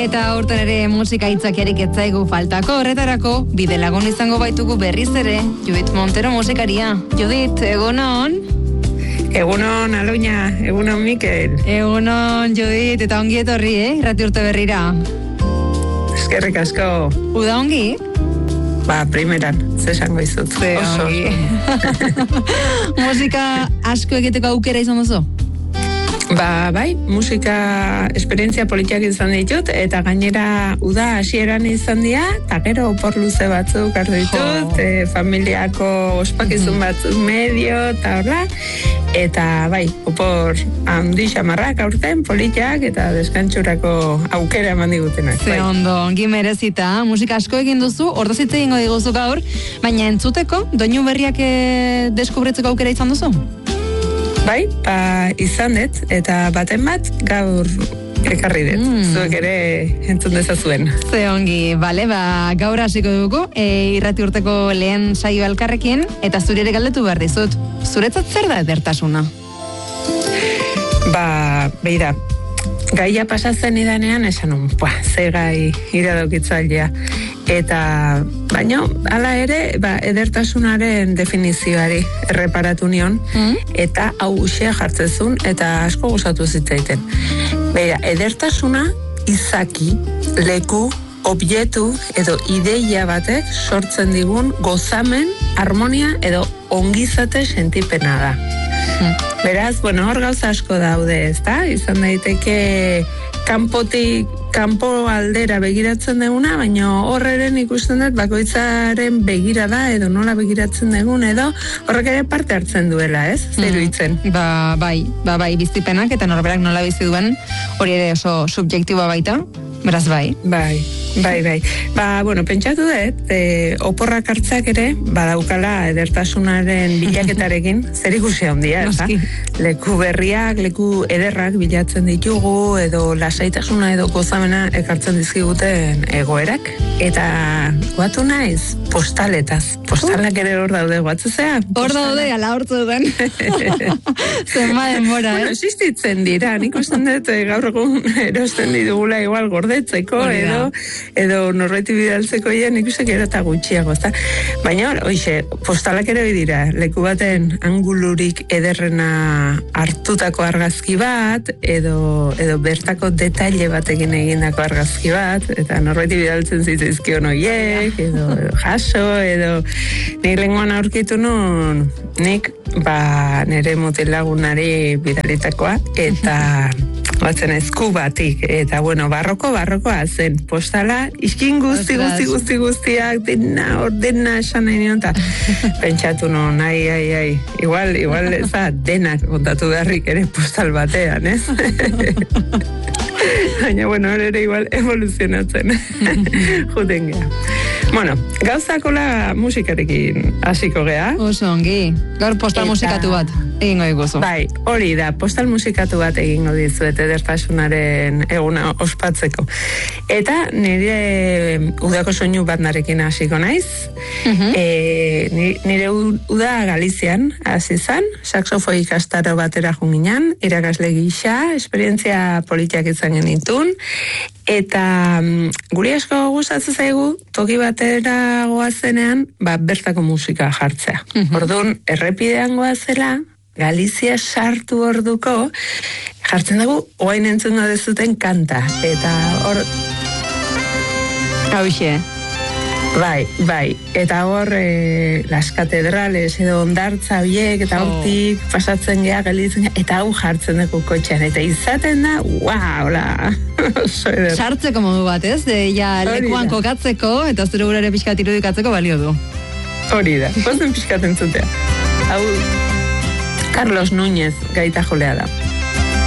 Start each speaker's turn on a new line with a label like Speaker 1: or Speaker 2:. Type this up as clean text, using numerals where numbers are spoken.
Speaker 1: Eta urten ere musika hitzakiarik ez zaigu faltako, horretarako bide lagun izango baitugu berriz ere Judith Montero musikaria. Judith, egunon?
Speaker 2: Egunon, Aloina, egunon, Mikel.
Speaker 1: Egunon, Judith, eta ongi etorri, irrati urte berrira.
Speaker 2: Eskerrik asko.
Speaker 1: Uda ongi?
Speaker 2: Primeran, zesango izut.
Speaker 1: Ze ongi. Musika asko egiteko aukera izan duzu?
Speaker 2: Bai, musika esperientzia politiak izan ditut, eta gainera uda hasieran izan dira, eta gero opor luze batzuk hartu ditut, familiako ospakizun batzuk medio, eta horra, eta bai, opor handi xamarrak aurten, politiak, eta deskantxurako aukera eman digutenak.
Speaker 1: Ze ondo, ongi merezita, musika asko egin duzu, ordozitze egingo diguzu gaur, baina entzuteko, doinu berriak deskubritzeko aukera izan duzu?
Speaker 2: Bai, izan dut, eta baten bat gaur ekarri dut. Zuek ere entzun dezazuen.
Speaker 1: Ze ongi, bale, gaur hasiko dugu, irrati urteko lehen saio elkarrekin, eta zuri ere galdetu behar dizut. Zuretzat zer da edertasuna?
Speaker 2: Beira, gaia pasatzen idanean, esan ze gai iradokitzailea. Eta, baino, hala ere, edertasunaren definizioari erreparatu nion, eta hau usea jartzezun, eta asko gustatu zitzaiten. Beira, edertasuna izaki, leku, objektu edo ideia batek sortzen digun gozamen, harmonia edo ongizate sentipena da. Beraz, hor gauza asko daude, ezta? Izan daiteke kanpo aldera begiratzen deguna, baina horreren ikusten dut bakoitzaren begirada edo nola begiratzen degun edo horrek ere parte hartzen duela, ez? Zeru itzen.
Speaker 1: Bai, biztipenak eta norberak nola bizi duen hori ere oso subjektiboa baita, beraz bai.
Speaker 2: Bai. Pentsatu dut, oporrak hartzak ere, badaukala edertasunaren bilaketarekin, zer ikusi handia, ez? Leku berriak, leku ederrak bilatzen ditugu, edo lasaitasuna edo gozamena ekartzen dizkiguten egoerak. Eta guatu naiz, postaletaz. Postalak ere hor daude, guatzu zea?
Speaker 1: Hor daude, ala hortzu duen. Zenba denbora,
Speaker 2: existitzen dira, nik usten dut gaur egun erosten ditugula igual gordetzeko, edo norbaiti bidaltzeko nik uste gero eta gutxiago, ezta? Baina, postalak ere dira, leku baten angulurik ederrena hartutako argazki bat, edo bertako detaile batekin egindako argazki bat, eta norbaiti bidaltzen zitzaizkion horiek, edo jaso, edo nik lenguan aurkitu nun, nik nire mutilagunari bidalitakoa, eta batzen ezku batik, eta barrokoa zen postala, iskin guztiak dena esan nahi nion, eta pentsatu non, igual eza denak kontatu beharrik ere postal batean, ez? Baina, hor ere igual evoluzionatzen juten geha. Gauzakola musikarekin hasiko geha.
Speaker 1: Oso ongi, gaur postal musikatu bat egingo diguzu.
Speaker 2: Bai, hori da, postal musikatu bat egingo dizuet edertasunaren eguna ospatzeko. Eta nire udako soinu bat narekin hasiko naiz. Nire uda Galizian hasi zan, saxofoi ikastaro batera junginan, irakasle gisa, esperientzia politiak izan genitun, eta guri asko gustatzen zaigu toki batera goazenean, bertako musika jartzea. Orduan, errepidean goazela, Galizia sartu orduko, jartzen dugu, oain entzungo dezuten kanta. Eta hor...
Speaker 1: Hauxe.
Speaker 2: Bai. Eta hor, las katedrales edo ondartza biek, eta hortik pasatzen geha, gelitzen geha, eta hau jartzen dugu kotxean. Eta izaten da, hola!
Speaker 1: Sartzeko modu bat, ez? Lekuan kokatzeko, eta zure gurare pixkat irudikatzeko balio du.
Speaker 2: Hori da, gozen pixkat entzutea. Hau, Carlos Núñez gaita jolea da.